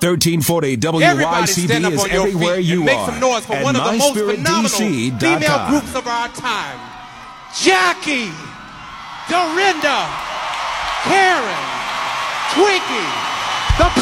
1340 WYCB is everywhere you are. Make some noise for one of the most phenomenal female groups of our time. Jackie, Dorinda, Karen, Twinkie, the